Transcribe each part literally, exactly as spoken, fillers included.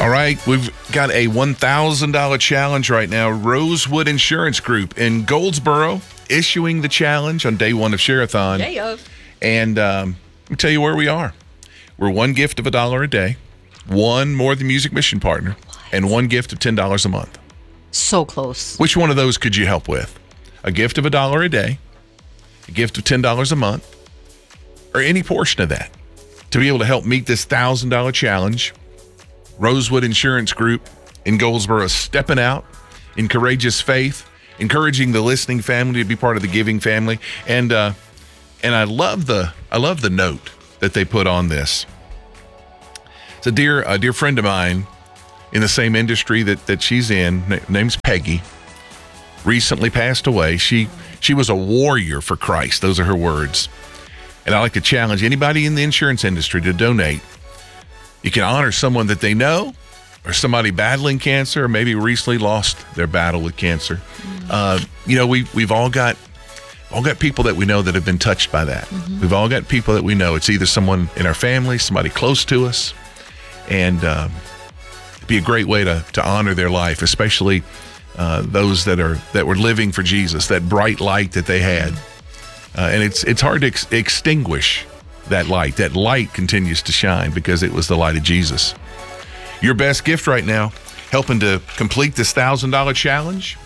All right, we've got a one thousand dollars challenge right now. Rosewood Insurance Group in Goldsboro issuing the challenge on day one of Share-a-thon. Yeah. And um, let me tell you where we are. We're one gift of a dollar a day, one More Than Music mission partner, what? and one gift of ten dollars a month. So close. Which one of those could you help with? A gift of a dollar a day, a gift of ten dollars a month, or any portion of that to be able to help meet this one thousand dollars challenge. Rosewood Insurance Group in Goldsboro stepping out in courageous faith, encouraging the listening family to be part of the giving family. And uh, and I love the I love the note that they put on this. It's a dear a dear friend of mine in the same industry that that she's in. Name's Peggy. Recently passed away. She she was a warrior for Christ. Those are her words. And I like to challenge anybody in the insurance industry to donate. You can honor someone that they know, or somebody battling cancer, or maybe recently lost their battle with cancer. Mm-hmm. Uh, you know, we we've all got all got people that we know that have been touched by that. Mm-hmm. We've all got people that we know. It's either someone in our family, somebody close to us, and um, it'd be a great way to to honor their life, especially uh, those that are that were living for Jesus, that bright light that they had. Uh, and it's it's hard to ex- extinguish that light. That light continues to shine because it was the light of Jesus. Your best gift right now, helping to complete this one thousand dollars challenge.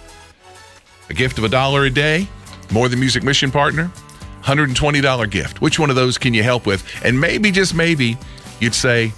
A gift of a dollar a day, More Than Music mission partner, one hundred twenty dollars gift. Which one of those can you help with? And maybe, just maybe, you'd say,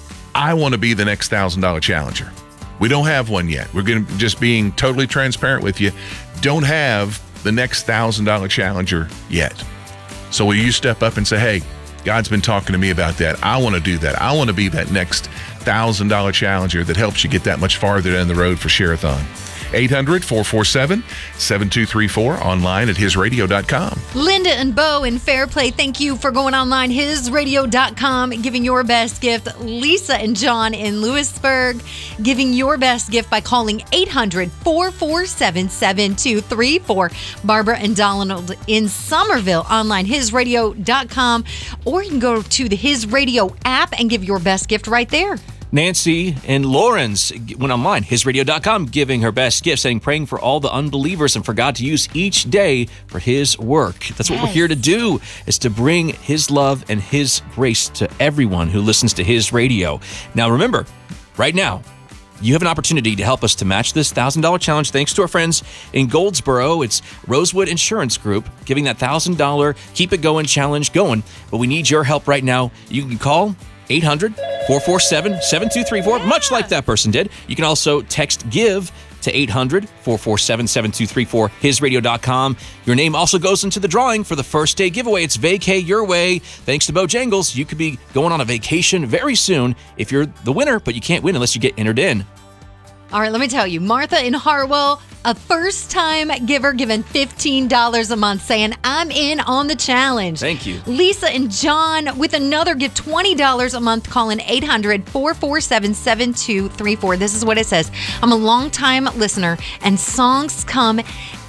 I want to be the next one thousand dollars challenger. We don't have one yet. We're going to just being totally transparent with you. Don't have the next one thousand dollars challenger yet. So will you step up and say, hey, God's been talking to me about that. I want to do that. I want to be that next one thousand dollars challenger that helps you get that much farther down the road for Share-a-thon. eight hundred, four four seven, seven two three four, online at his radio dot com. Linda and Bo in Fairplay, thank you for going online, his radio dot com, giving your best gift. Lisa and John in Lewisburg, giving your best gift by calling eight hundred, four four seven, seven two three four. Barbara and Donald in Somerville, online, his radio dot com, or you can go to the His Radio app and give your best gift right there. Nancy and Lawrence went online, his radio dot com, giving her best gift, saying, praying for all the unbelievers and for God to use each day for his work. That's what yes. we're here to do, is to bring his love and his grace to everyone who listens to his radio. Now, remember, right now, you have an opportunity to help us to match this one thousand dollars challenge thanks to our friends in Goldsboro. It's Rosewood Insurance Group giving that one thousand dollars Keep It Going challenge going. But we need your help right now. You can call eight hundred, four four seven, seven two three four, yeah. much like that person did. You can also text GIVE to eight hundred, four four seven, seven two three four, his radio dot com. Your name also goes into the drawing for the first day giveaway. It's Vacay Your Way. Thanks to Bojangles, you could be going on a vacation very soon if you're the winner, but you can't win unless you get entered in. All right, let me tell you, Martha in Hartwell, a first-time giver, giving fifteen dollars a month, saying, I'm in on the challenge. Thank you. Lisa and John with another gift, twenty dollars a month, calling eight hundred, four four seven, seven two three four. This is what it says. I'm a longtime listener, and songs come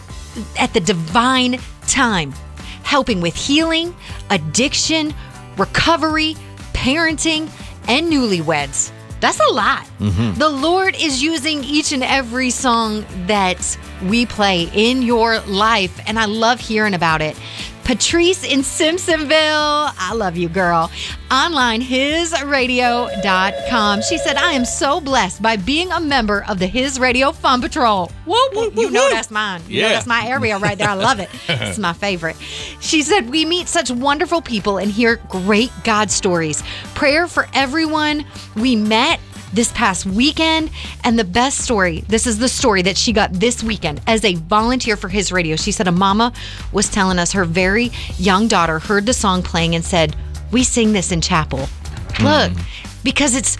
at the divine time, helping with healing, addiction, recovery, parenting, and newlyweds. That's a lot. Mm-hmm. The Lord is using each and every song that we play in your life, and I love hearing about it. Patrice in Simpsonville, I love you, girl. Online, his radio dot com. She said, I am so blessed by being a member of the His Radio Fun Patrol. Woo, woo, woo, you know that's mine. You yeah. know that's my area right there. I love it. It's my favorite. She said, we meet such wonderful people and hear great God stories. Prayer for everyone we met this past weekend. And the best story, this is the story that she got this weekend as a volunteer for His Radio. She said a mama was telling us her very young daughter heard the song playing and said, we sing this in chapel. Mm. Look, because it's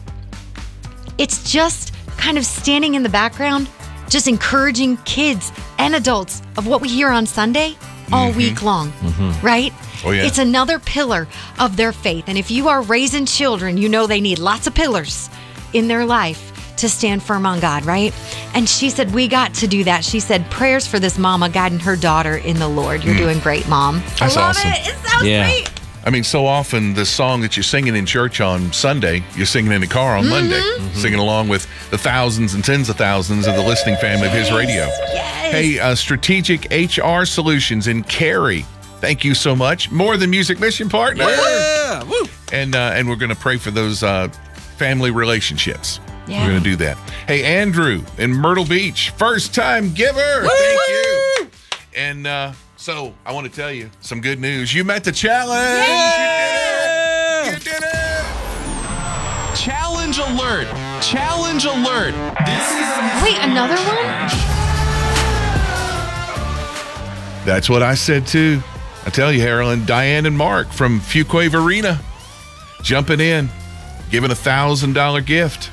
it's just kind of standing in the background, just encouraging kids and adults of what we hear on Sunday all mm-hmm. week long, mm-hmm. right? Oh, yeah. It's another pillar of their faith. And if you are raising children, you know they need lots of pillars in their life to stand firm on God, right? And she said, we got to do that. She said, prayers for this mama guiding her daughter in the Lord. You're mm. doing great, Mom. That's I love awesome. it. It's so yeah. sweet. I mean, so often the song that you're singing in church on Sunday, you're singing in the car on Monday, singing along with the thousands and tens of thousands of the listening family of His Radio. Yes. Hey, uh, Strategic H R Solutions in Cary. Thank you so much. More Than Music Mission Partner. Yeah. Woo. And uh, and we're going to pray for those uh, family relationships. Yeah. We're going to do that. Hey, Andrew in Myrtle Beach, first time giver. Woo! Thank you. And uh, so I want to tell you some good news. You met the challenge. Yeah! You did it. You did it. Challenge alert! Challenge alert! This is Wait, another one? That's what I said too. I tell you, Harlan, Diane and Mark from Fuquay Arena jumping in, giving a thousand dollar gift.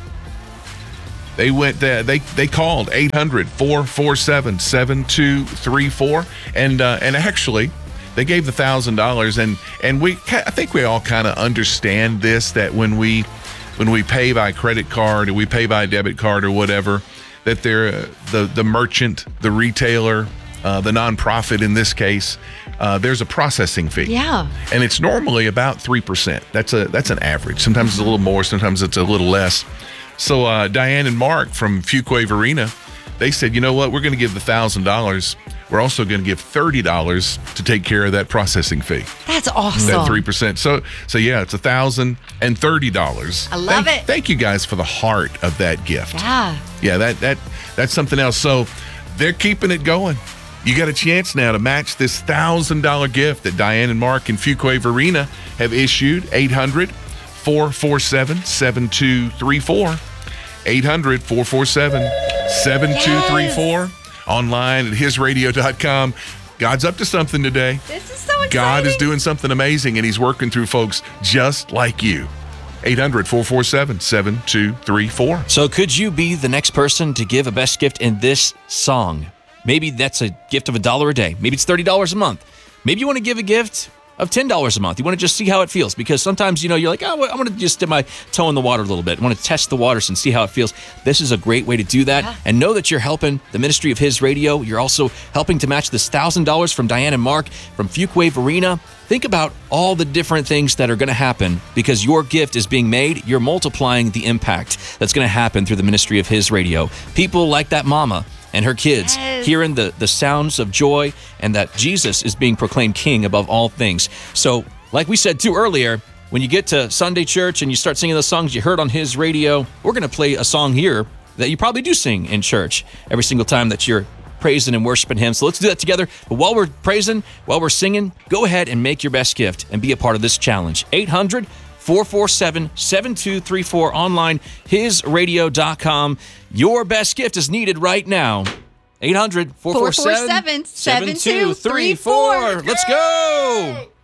They went there. They they called eight hundred, four four seven, seven two three four, and uh, and actually, they gave the thousand dollars. And and we I think we all kind of understand this, that when we when we pay by credit card or we pay by debit card or whatever, that they're uh, the the merchant, the retailer, uh, the nonprofit in this case, uh, there's a processing fee. Yeah. And it's normally about three percent. That's a that's an average. Sometimes it's a little more, sometimes it's a little less. So uh, Diane and Mark from Fuquay Arena, they said, you know what, we're going to give the one thousand dollars. We're also going to give thirty dollars to take care of that processing fee, That's awesome. that three percent. So so yeah, it's one thousand thirty dollars. I love thank, it. Thank you guys for the heart of that gift. Yeah. Yeah, that that that's something else. So they're keeping it going. You got a chance now to match this one thousand dollars gift that Diane and Mark in Fuquay Arena have issued. eight hundred, four four seven, seven two three four. eight hundred, four four seven, seven two three four. Online at his radio dot com. God's up to something today. This is so exciting. God is doing something amazing, and He's working through folks just like you. eight hundred, four four seven, seven two three four. So could you be the next person to give a best gift in this song? Maybe that's a gift of a dollar a day. Maybe it's thirty dollars a month. Maybe you want to give a gift of ten dollars a month. You want to just see how it feels, because sometimes, you know, you're like, oh, I want to just dip my toe in the water a little bit. I want to test the waters and see how it feels. This is a great way to do that. Yeah. And know that you're helping the ministry of His Radio. You're also helping to match this one thousand dollars from Diane and Mark from Fuquay Arena. Think about all the different things that are going to happen because your gift is being made. You're multiplying the impact that's going to happen through the ministry of His Radio. People like that mama and her kids, Yes. hearing the, the sounds of joy and that Jesus is being proclaimed King above all things. So, like we said too earlier, when you get to Sunday church and you start singing those songs you heard on His Radio, we're going to play a song here that you probably do sing in church every single time that you're praising and worshiping Him. So let's do that together. But while we're praising, while we're singing, go ahead and make your best gift and be a part of this challenge. eight hundred, four four seven, seven two three four, online, his radio dot com. Your best gift is needed right now. eight hundred, four four seven, seven two three four. Let's go.